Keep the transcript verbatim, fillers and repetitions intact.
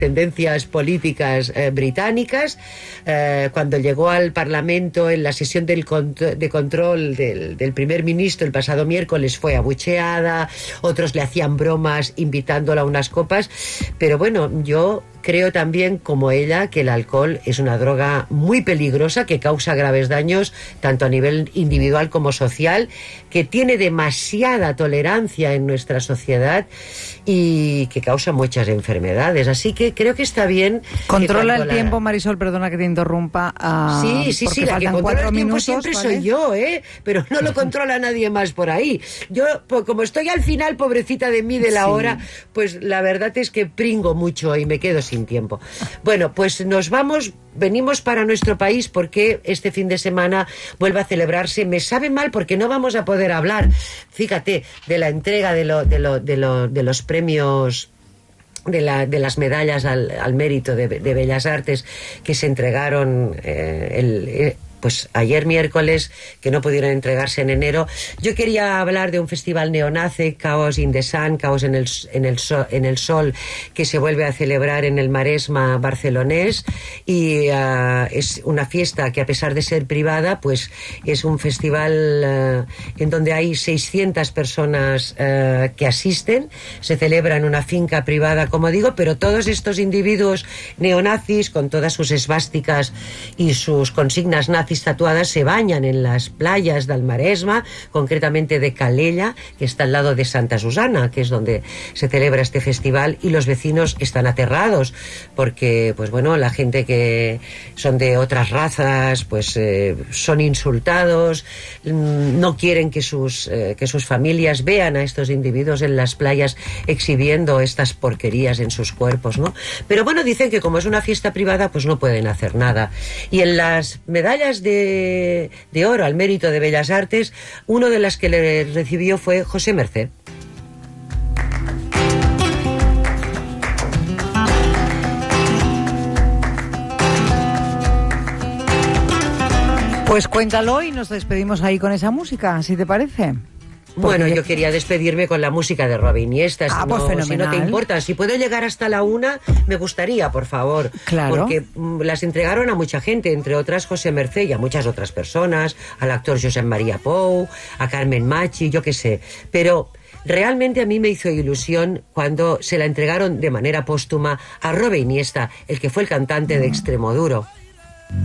tendencias políticas eh, británicas. Eh, cuando llegó al Parlamento en la sesión del cont- de control del, del primer ministro el pasado miércoles fue abucheada, otros le hacían bromas invitándola a unas copas, pero bueno, yo creo también, como ella, que el alcohol es una droga muy peligrosa que causa graves daños tanto a nivel individual como social, que tiene demasiada tolerancia en nuestra sociedad y que causa muchas enfermedades. Así que creo que está bien. Controla el la... tiempo, Marisol, perdona que te interrumpa. Uh, sí, sí, sí, la que controla el tiempo minutos, siempre ¿vale? soy yo, ¿eh? Pero no lo controla nadie más por ahí. Yo, pues, como estoy al final, pobrecita de mí, de la Sí. hora, pues la verdad es que pringo mucho y me quedo sin tiempo. Bueno, pues nos vamos, venimos para nuestro país porque este fin de semana vuelve a celebrarse. Me sabe mal porque no vamos a poder hablar, fíjate, de la entrega de, lo, de, lo, de, lo, de los premios, de, la, de las medallas al, al mérito de, de Bellas Artes que se entregaron eh, el... Eh, pues ayer miércoles, que no pudieron entregarse en enero. Yo quería hablar de un festival neonace, Chaos in the Sun, Caos en el, en el, sol, en el Sol, que se vuelve a celebrar en el Maresma barcelonés, y uh, es una fiesta que, a pesar de ser privada, pues es un festival uh, en donde hay seiscientas personas uh, que asisten. Se celebra en una finca privada, como digo, pero todos estos individuos neonazis, con todas sus esvásticas y sus consignas nazis tatuadas, se bañan en las playas del Maresma, concretamente de Calella, que está al lado de Santa Susana, que es donde se celebra este festival, y los vecinos están aterrados porque, pues bueno, la gente que son de otras razas, pues eh, son insultados, no quieren que sus, eh, que sus familias vean a estos individuos en las playas exhibiendo estas porquerías en sus cuerpos, ¿no? Pero bueno, dicen que como es una fiesta privada, pues no pueden hacer nada. Y en las medallas De, de oro al mérito de Bellas Artes, uno de las que le recibió fue José Mercé. Pues cuéntalo y nos despedimos ahí con esa música, si te parece. Bueno, yo quería despedirme con la música de Robin Iniesta. Ah, si, pues no, fenomenal. si no te importa, si puedo llegar hasta la una, me gustaría, por favor. Claro. Porque mm, las entregaron a mucha gente, entre otras José Mercé y a muchas otras personas, al actor Josep María Pou, a Carmen Machi, yo qué sé. Pero realmente a mí me hizo ilusión cuando se la entregaron de manera póstuma a Robin Iniesta, el que fue el cantante de Extremoduro.